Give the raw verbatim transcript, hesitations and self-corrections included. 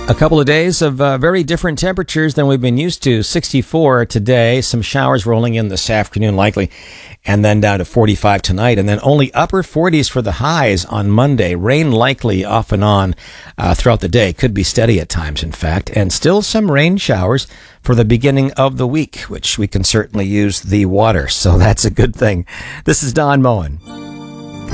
A couple of days of uh, very different temperatures than we've been used to. sixty-four today, some showers rolling in this afternoon likely, and then down to forty-five tonight, and then only upper forties for the highs on Monday. Rain likely off and on uh, throughout the day. Could be steady at times, in fact, and still some rain showers for the beginning of the week, which we can certainly use the water, so that's a good thing. This is Don Moen.